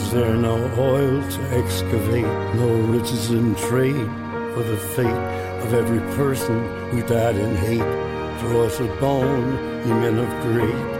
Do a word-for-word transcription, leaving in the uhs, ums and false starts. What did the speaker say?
Is there no oil to excavate, no riches in trade for the fate of every person who died in hate? Throw us a bone, ye men of great